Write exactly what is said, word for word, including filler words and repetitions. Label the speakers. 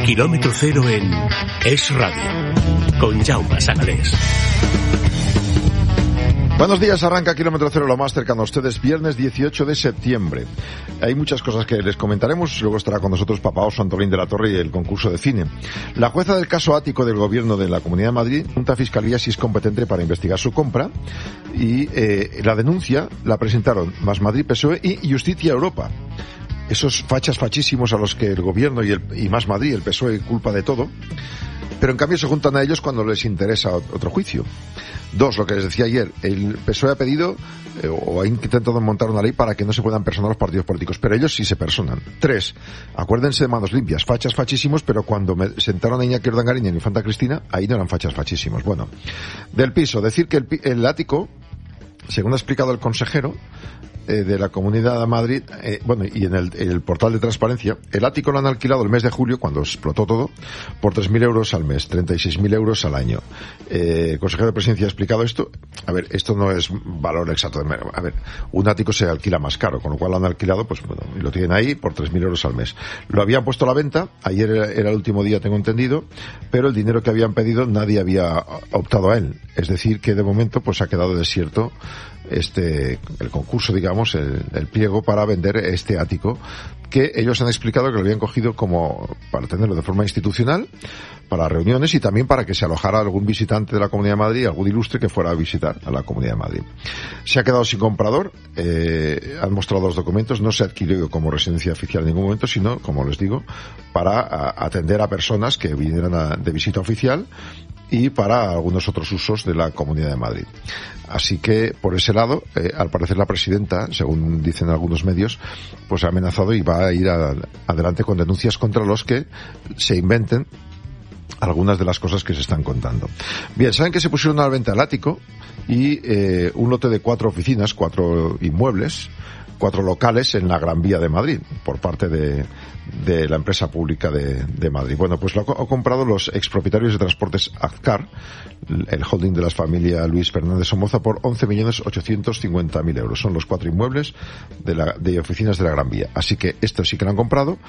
Speaker 1: Kilómetro cero en Es Radio, con Jaume Sagalés.
Speaker 2: Buenos días, arranca Kilómetro Cero, lo más cercano a ustedes, viernes dieciocho de septiembre. Hay muchas cosas que les comentaremos, luego estará con nosotros Papá Oso Antolín de la Torre y el concurso de cine. La jueza del caso ático del gobierno de la Comunidad de Madrid pregunta a Fiscalía si es competente para investigar su compra y eh, la denuncia la presentaron Más Madrid, P S O E y Justicia Europa. Esos fachas fachísimos a los que el gobierno y, el, y Más Madrid, el P S O E, culpa de todo, pero en cambio se juntan a ellos cuando les interesa otro juicio. Dos, lo que les decía ayer, el P S O E ha pedido eh, o ha intentado montar una ley para que no se puedan personar los partidos políticos, pero ellos sí se personan. Tres, acuérdense de Manos Limpias, fachas fachísimos, pero cuando me sentaron a Iñaki Urdangarín y a Infanta Cristina, ahí no eran fachas fachísimos. Bueno, del piso, decir que el, el ático, según ha explicado el consejero eh, de la Comunidad de Madrid, eh, bueno, y en el, el portal de transparencia, el ático lo han alquilado el mes de julio, cuando explotó todo, por tres mil euros al mes, treinta y seis mil euros al año. Eh, el consejero de Presidencia ha explicado esto. A ver, esto no es valor exacto. De, a ver, un ático se alquila más caro, con lo cual lo han alquilado, pues bueno, y lo tienen ahí por tres mil euros al mes. Lo habían puesto a la venta, ayer era, era el último día, tengo entendido, pero el dinero que habían pedido nadie había optado a él. Es decir, que de momento pues ha quedado desierto este el concurso, digamos, el, el pliego para vender este ático, que ellos han explicado que lo habían cogido como para tenerlo de forma institucional, para reuniones y también para que se alojara algún visitante de la Comunidad de Madrid, algún ilustre que fuera a visitar a la Comunidad de Madrid. Se ha quedado sin comprador, eh, han mostrado los documentos, no se adquirió como residencia oficial en ningún momento, sino, como les digo, para a, atender a personas que vinieran a, de visita oficial y para algunos otros usos de la Comunidad de Madrid. Así que, por ese lado, eh, al parecer la presidenta, según dicen algunos medios, pues ha amenazado y va a ir a, adelante con denuncias contra los que se inventen algunas de las cosas que se están contando. Bien, saben que se pusieron a la venta el ático y eh, un lote de cuatro oficinas, cuatro inmuebles, cuatro locales en la Gran Vía de Madrid, por parte de, de la empresa pública de, de Madrid. Bueno, pues lo han comprado los expropietarios de Transportes Azcar, el holding de la familia Luis Fernández Somoza, por once millones ochocientos cincuenta mil euros. Son los cuatro inmuebles de, la, de oficinas de la Gran Vía. Así que estos sí que lo han comprado.